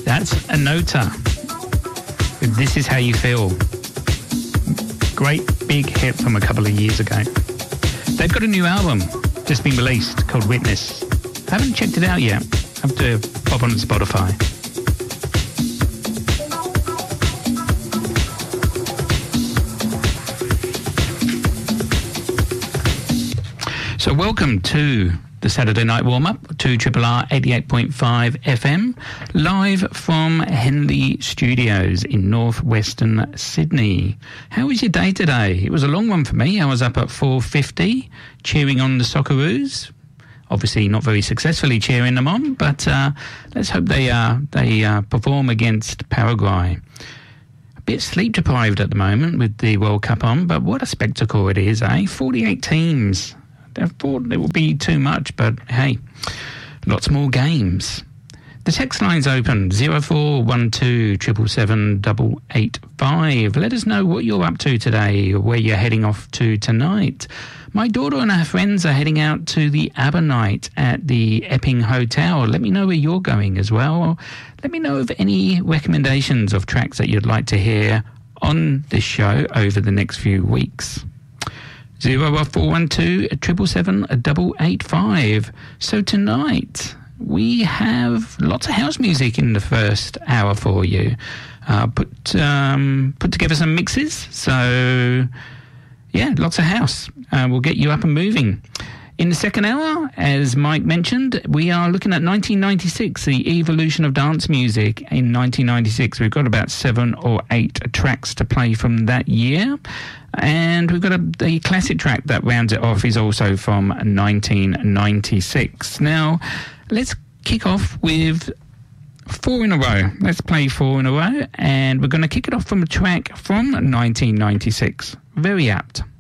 That's Anota. This Is How You Feel. Great big hit from a couple of years ago. They've got a new album just been released called Witness. Haven't checked it out yet. Have to pop on Spotify. So welcome to the Saturday Night Warm-Up to Triple R 88.5 FM, live from Henley Studios in northwestern Sydney. How was your day today? It was a long one for me. I was up at 4:50 cheering on the Socceroos. Obviously not very successfully cheering them on, but let's hope they perform against Paraguay. A bit sleep deprived at the moment with the World Cup on, but what a spectacle it is, eh? 48 teams. I thought it would be too much, but hey, lots more games. The text line's open, 0412 777 885. Let us know what you're up to today, or where you're heading off to tonight. My daughter and her friends are heading out to the ABBA night at the Epping Hotel. Let me know where you're going as well. Let me know of any recommendations of tracks that you'd like to hear on this show over the next few weeks. 0412 777 885. So tonight we have lots of house music in the first hour for you. Put together some mixes. So yeah, lots of house. We'll get you up and moving. In the second hour, as Mike mentioned, we are looking at 1996, the evolution of dance music in 1996. We've got about 7 or 8 tracks to play from that year. And we've got the classic track that rounds it off is also from 1996. Now, let's kick off with 4 in a row. Let's play 4 in a row. And we're going to kick it off from a track from 1996. Very apt.